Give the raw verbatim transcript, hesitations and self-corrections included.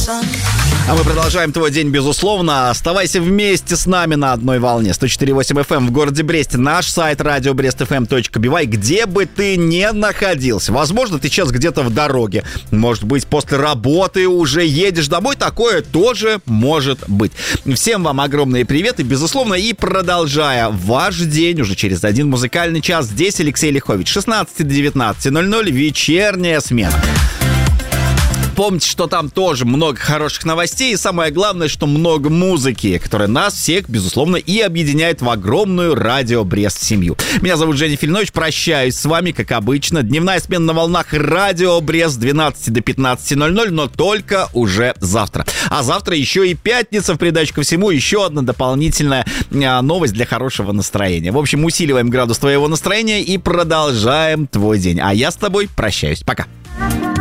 А мы продолжаем твой день, безусловно. Оставайся вместе с нами на одной волне. сто четыре и восемь эф эм в городе Бресте. Наш сайт радио брест эф эм точка би вай. Где бы ты ни находился. Возможно, ты сейчас где-то в дороге. Может быть, после работы уже едешь домой. Такое тоже может быть. Всем вам огромные приветы, безусловно. И продолжая ваш день, уже через один музыкальный час, здесь Алексей Лихович. шестнадцать до девятнадцати ноль ноль. Вечерняя смена. Помните, что там тоже много хороших новостей, и самое главное, что много музыки, которая нас всех, безусловно, и объединяет в огромную радио Брест семью. Меня зовут Женя Филинович, прощаюсь с вами, как обычно. Дневная смена на волнах радио Брест с двенадцати до пятнадцати ноль ноль, но только уже завтра. А завтра еще и пятница, в придачу ко всему, еще одна дополнительная новость для хорошего настроения. В общем, усиливаем градус твоего настроения и продолжаем твой день. А я с тобой прощаюсь. Пока.